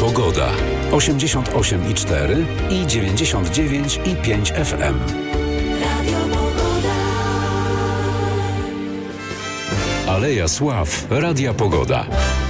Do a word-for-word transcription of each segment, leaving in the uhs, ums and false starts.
Pogoda. osiemdziesiąt osiem i cztery i dziewięćdziesiąt dziewięć i pięć F M. Aleja Sław. Radia Pogoda.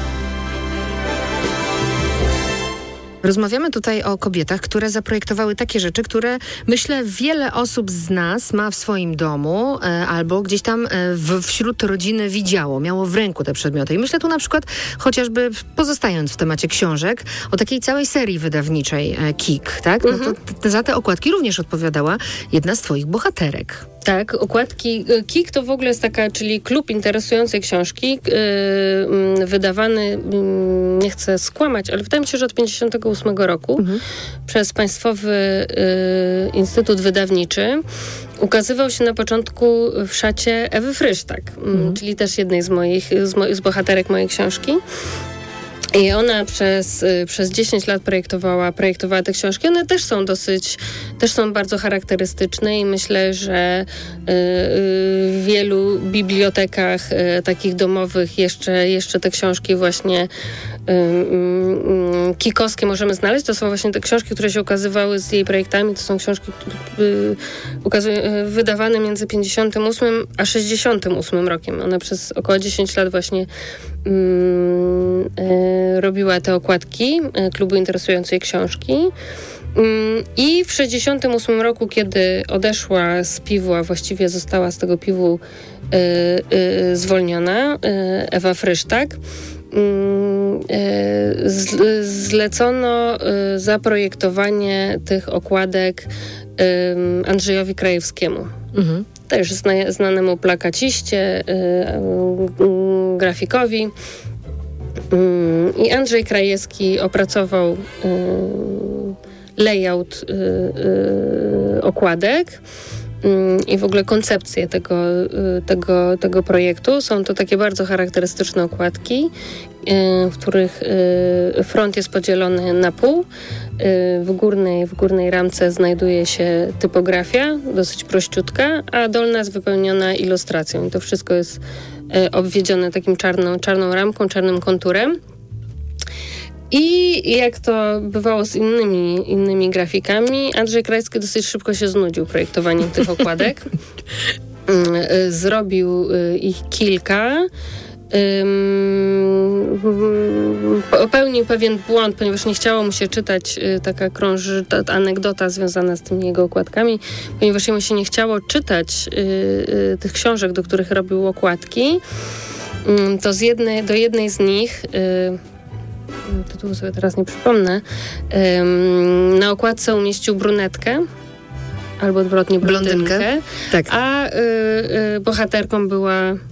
Rozmawiamy tutaj o kobietach, które zaprojektowały takie rzeczy, które myślę wiele osób z nas ma w swoim domu e, albo gdzieś tam e, w, wśród rodziny widziało, miało w ręku te przedmioty. I myślę tu na przykład, chociażby pozostając w temacie książek, o takiej całej serii wydawniczej e, Kik, tak? No Mhm. to, to za te okładki również odpowiadała jedna z twoich bohaterek. Tak, okładki. Kik to w ogóle jest taka, czyli klub interesującej książki, yy, wydawany, yy, nie chcę skłamać, ale wydaje mi się, że od pięćdziesiątego ósmego roku mhm. przez Państwowy yy, Instytut Wydawniczy. Ukazywał się na początku w szacie Ewy Frysztak, mhm. czyli też jednej z moich, z, mo- z bohaterek mojej książki. I ona przez, przez dziesięć lat projektowała, projektowała te książki. One też są dosyć, też są bardzo charakterystyczne i myślę, że y, y, w wielu bibliotekach y, takich domowych jeszcze, jeszcze te książki właśnie y, y, kikowskie możemy znaleźć. To są właśnie te książki, które się ukazywały z jej projektami. To są książki y, ukazuj- y, wydawane między pięćdziesiątym ósmym a sześćdziesiątym ósmym rokiem. Ona przez około dziesięć lat właśnie y, y, robiła te okładki klubu interesującej książki. I w sześćdziesiątym ósmym roku, kiedy odeszła z piwu, a właściwie została z tego piwu y, y, zwolniona, y, Ewa Frysztak, y, z, zlecono y, zaprojektowanie tych okładek y, Andrzejowi Krajewskiemu. Mhm. Też zna, znanemu plakaciście, y, y, grafikowi. I Andrzej Krajewski opracował y, layout y, y, okładek y, i w ogóle koncepcję tego, y, tego, tego projektu. Są to takie bardzo charakterystyczne okładki, y, w których y, front jest podzielony na pół. Y, w górnej, w górnej ramce znajduje się typografia, dosyć prościutka, a dolna jest wypełniona ilustracją. I to wszystko jest obwiedzione takim czarną, czarną ramką, czarnym konturem. I jak to bywało z innymi, innymi grafikami, Andrzej Krajewski dosyć szybko się znudził projektowaniem tych okładek. Zrobił ich kilka. Popełnił pewien błąd, ponieważ nie chciało mu się czytać, taka krąży ta anegdota związana z tymi jego okładkami, ponieważ jemu się nie chciało czytać tych książek, do których robił okładki, to z jednej, do jednej z nich, tytułu sobie teraz nie przypomnę, na okładce umieścił brunetkę, albo odwrotnie blondynkę, blondynkę. Tak. a y, y, bohaterką była